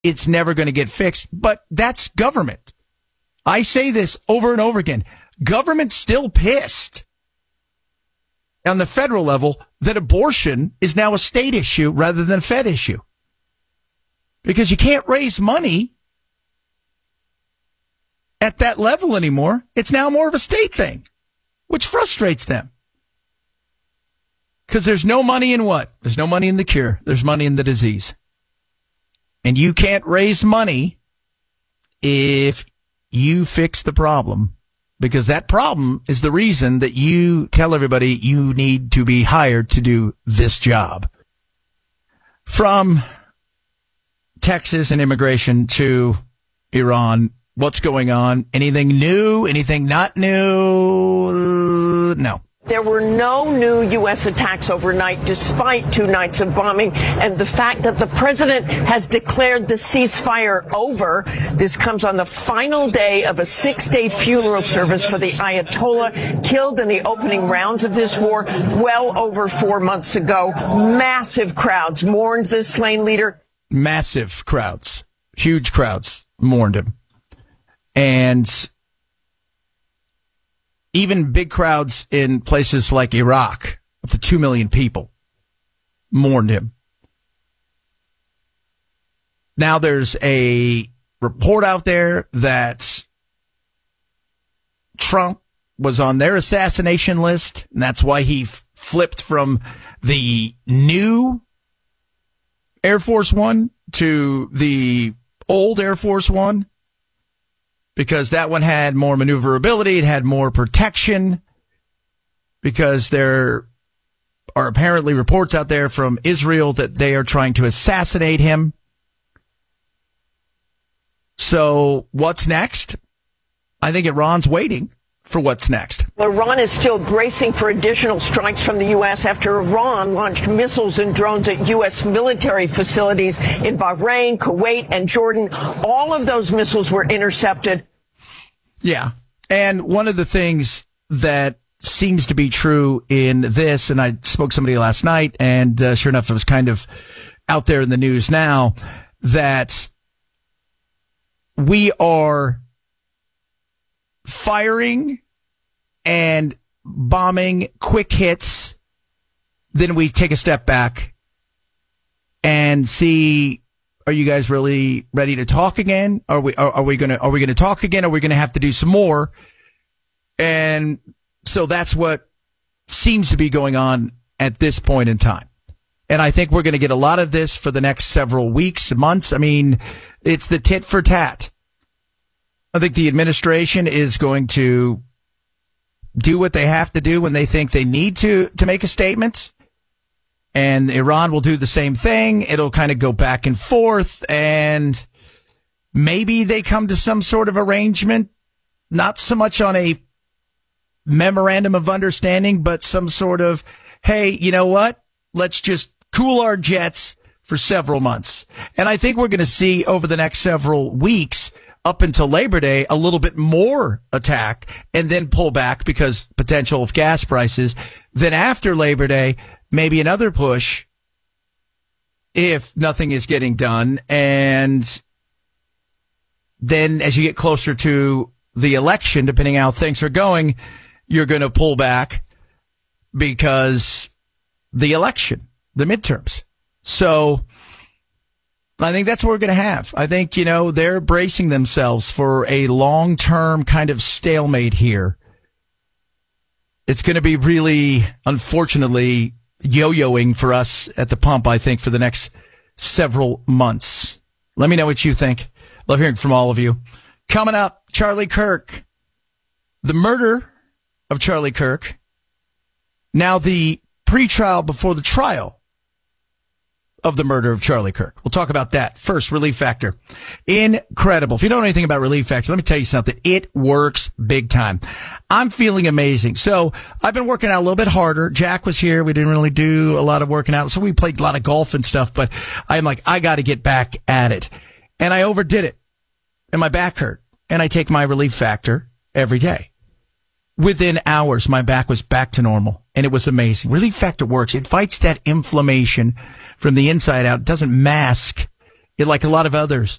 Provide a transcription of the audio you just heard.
it's never going to get fixed. But that's government. I say this over and over again. Government's still pissed on the federal level that abortion is now a state issue rather than a Fed issue. Because you can't raise money at that level anymore. It's now more of a state thing, which frustrates them. Because there's no money in what? There's no money in the cure. There's money in the disease. And you can't raise money if you fix the problem, because that problem is the reason that you tell everybody you need to be hired to do this job. From Texas and immigration to Iran, what's going on? Anything new? Anything not new? No. There were no new U.S. attacks overnight, despite 2 nights of bombing, and the fact that the president has declared the ceasefire over. This comes on the final day of a 6-day funeral service for the Ayatollah, killed in the opening rounds of this war well over 4 months ago. Massive crowds mourned the slain leader. Massive crowds, huge crowds mourned him. And even big crowds in places like Iraq, up to 2 million people, mourned him. Now there's a report out there that Trump was on their assassination list, and that's why he flipped from the new Air Force One to the old Air Force One, because that one had more maneuverability, it had more protection, because there are apparently reports out there from Israel that they are trying to assassinate him. So what's next? I think Iran's waiting for what's next. Iran is still bracing for additional strikes from the U.S. after Iran launched missiles and drones at U.S. military facilities in Bahrain, Kuwait, and Jordan. All of those missiles were intercepted. Yeah. And one of the things that seems to be true in this, and I spoke to somebody last night, and sure enough, it was kind of out there in the news now, that we are firing and bombing quick hits, then we take a step back and see, are you guys really ready to talk again? Are we going to talk again? Are we going to have to do some more? And so that's what seems to be going on at this point in time. And I think we're going to get a lot of this for the next several weeks, months. I mean, it's the tit for tat. I think the administration is going to do what they have to do when they think they need to make a statement. And Iran will do the same thing. It'll kind of go back and forth, and maybe they come to some sort of arrangement, not so much on a memorandum of understanding, but some sort of, hey, you know what? Let's just cool our jets for several months. And I think we're going to see over the next several weeks, up until Labor Day, a little bit more attack and then pull back because potential of gas prices. Then after Labor Day, maybe another push if nothing is getting done. And then as you get closer to the election, depending how things are going, you're going to pull back because the election, the midterms. So I think that's what we're going to have. I think, they're bracing themselves for a long-term kind of stalemate here. It's going to be really, unfortunately, yo-yoing for us at the pump, I think, for the next several months. Let me know what you think. Love hearing from all of you. Coming up, Charlie Kirk. The murder of Charlie Kirk. Now the pretrial before the trial of the murder of Charlie Kirk. We'll talk about that. First, Relief Factor. Incredible. If you don't know anything about Relief Factor, let me tell you something. It works big time. I'm feeling amazing. So I've been working out a little bit harder. Jack was here. We didn't really do a lot of working out. So we played a lot of golf and stuff, but I'm like, I got to get back at it. And I overdid it. And my back hurt. And I take my Relief Factor every day. Within hours, my back was back to normal. And it was amazing. Relief Factor works. It fights that inflammation from the inside out. It doesn't mask like a lot of others.